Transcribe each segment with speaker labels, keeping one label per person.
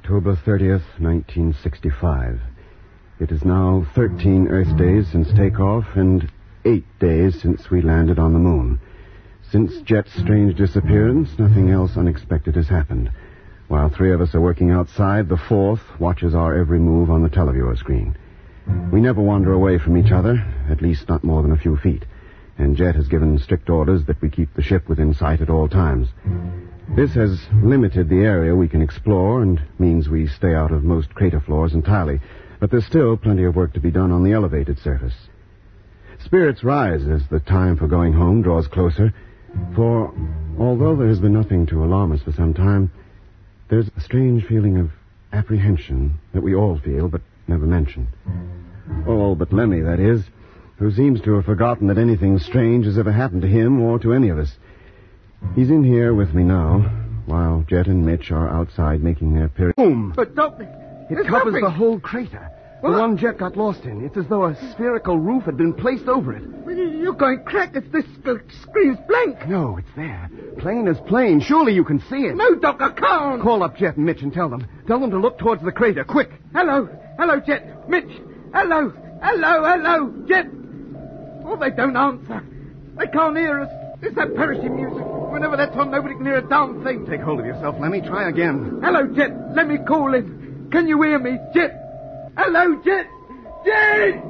Speaker 1: October 30th, 1965. It is now 13 Earth days since takeoff and 8 days since we landed on the moon. Since Jet's strange disappearance, nothing else unexpected has happened. While 3 of us are working outside, the 4th watches our every move on the televiewer screen. We never wander away from each other, at least not more than a few feet, and Jet has given strict orders that we keep the ship within sight at all times. This has limited the area we can explore and means we stay out of most crater floors entirely, but there's still plenty of work to be done on the elevated surface. Spirits rise as the time for going home draws closer, for although there has been nothing to alarm us for some time, there's a strange feeling of apprehension that we all feel but never mention. All but Lemmy, that is, who seems to have forgotten that anything strange has ever happened to him or to any of us. He's in here with me now, while Jet and Mitch are outside making their appearance.
Speaker 2: Boom! But don't...
Speaker 1: It covers the whole crater. The one Jet got lost in. It's as though a spherical roof had been placed over it.
Speaker 2: You're going crack. This screen's blank.
Speaker 1: No, it's there. Plain as plain. Surely you can see it.
Speaker 2: No, Doc, I can't.
Speaker 1: Call up Jet and Mitch and tell them. Tell them to look towards the crater, quick.
Speaker 2: Hello, Jet. Mitch. Hello, Jet. Oh, they don't answer. They can't hear us. It's that perishing music. Whenever that's on, nobody can hear a darn thing.
Speaker 1: Take hold of yourself, Lemmy. Try again.
Speaker 2: Hello, Jet. Let me call in. Can you hear me, Jet? Hello, Jet. Jet!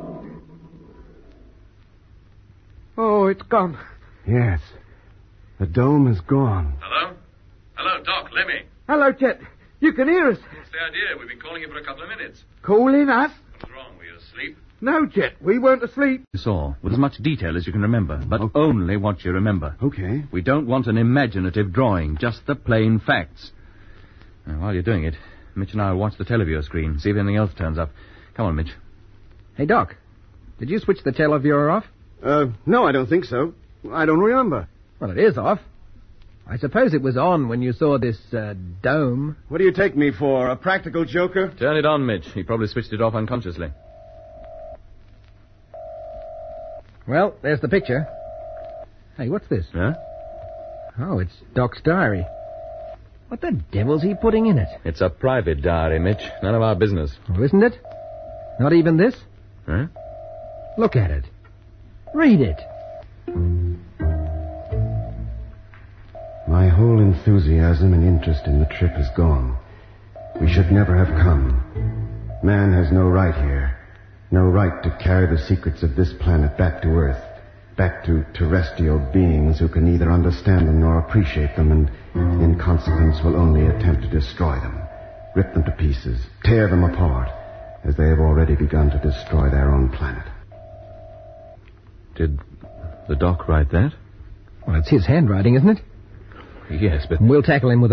Speaker 2: Oh, it's gone.
Speaker 1: Yes. The dome is gone.
Speaker 3: Hello? Hello, Doc, Lemmy.
Speaker 2: Hello, Jet. You can hear us.
Speaker 3: What's the idea? We've been calling you for a couple of minutes.
Speaker 2: Calling us?
Speaker 3: What's wrong? Were you asleep?
Speaker 2: No, Jet. We weren't asleep.
Speaker 4: You saw, with as much detail as you can remember, but only what you remember.
Speaker 1: Okay.
Speaker 4: We don't want an imaginative drawing, just the plain facts. Now, while you're doing it, Mitch and I will watch the televiewer screen, see if anything else turns up. Come on, Mitch.
Speaker 5: Hey, Doc, did you switch the televiewer off?
Speaker 1: No, I don't think so. I don't remember.
Speaker 5: Well, it is off. I suppose it was on when you saw this, dome.
Speaker 1: What do you take me for, a practical joker?
Speaker 4: Turn it on, Mitch. He probably switched it off unconsciously.
Speaker 5: Well, there's the picture. Hey, what's this?
Speaker 4: Huh?
Speaker 5: Oh, it's Doc's diary. What the devil's he putting in it?
Speaker 4: It's a private diary, Mitch. None of our business.
Speaker 5: Oh, isn't it? Not even this?
Speaker 4: Huh?
Speaker 5: Look at it. Read it.
Speaker 1: My whole enthusiasm and interest in the trip is gone. We should never have come. Man has no right here. No right to carry the secrets of this planet back to Earth. Back to terrestrial beings who can neither understand them nor appreciate them and, in consequence, will only attempt to destroy them. Rip them to pieces. Tear them apart, as they have already begun to destroy their own planet.
Speaker 4: Did the Doc write that?
Speaker 5: Well, it's his handwriting, isn't it?
Speaker 4: Yes, but...
Speaker 5: We'll tackle him with